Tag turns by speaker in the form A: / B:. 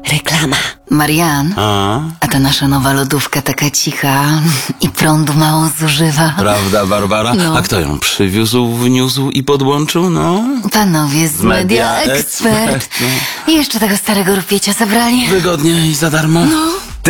A: Reklama.
B: Marian,
C: A?
B: a ta nasza nowa lodówka taka cicha i prądu mało zużywa.
C: Prawda, Barbara?
B: No.
C: A kto ją przywiózł, wniósł i podłączył? No?
B: Panowie z Media Expert. I jeszcze tego starego rupiecia zabrali.
C: Wygodnie i za darmo?
B: No.